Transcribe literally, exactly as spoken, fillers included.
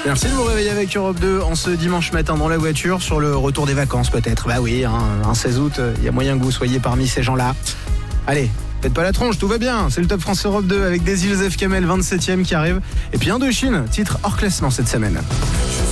Merci de vous réveiller avec Europe deux en ce dimanche matin dans la voiture, sur le retour des vacances peut-être. Bah oui, hein, un seize août, il y a moyen que vous soyez parmi ces gens-là. Allez, faites pas la tronche, tout va bien. C'est le Top France Europe deux avec Daisy Joseph Kamel, vingt-septième qui arrive. Et puis Indochine, titre hors classement cette semaine.